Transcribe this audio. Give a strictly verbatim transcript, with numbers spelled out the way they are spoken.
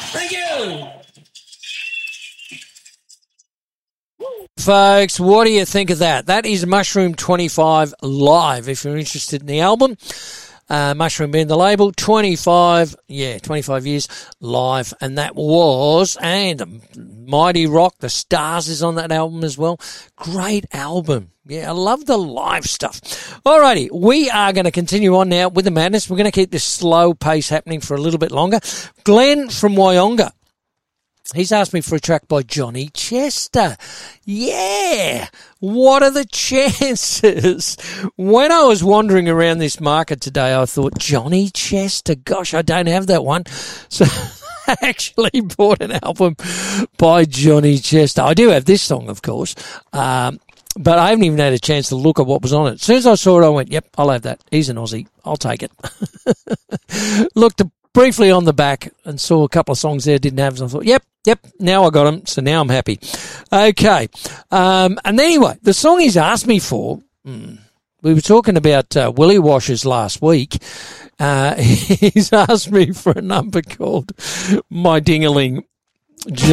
Thank you. Folks, what do you think of that? That is Mushroom twenty-five live, if you're interested in the album. Uh, Mushroom being the label, twenty-five, yeah, twenty-five years live. And that was, and Mighty Rock, The Stars is on that album as well. Great album. Yeah, I love the live stuff. Alrighty, we are going to continue on now with the madness. We're going to keep this slow pace happening for a little bit longer. Glenn from Wyonga. He's asked me for a track by Johnny Chester. Yeah. What are the chances? When I was wandering around this market today, I thought, Johnny Chester, gosh, I don't have that one. So I actually bought an album by Johnny Chester. I do have this song, of course. Um, but I haven't even had a chance to look at what was on it. As soon as I saw it, I went, yep, I'll have that. He's an Aussie. I'll take it. Looked briefly on the back and saw a couple of songs there didn't have, so I thought, yep, yep, now I got them, so now I'm happy. Okay. Um, and anyway, the song he's asked me for, hmm, we were talking about uh, Willy Washers last week. Uh, he's asked me for a number called My Ding-a-Ling.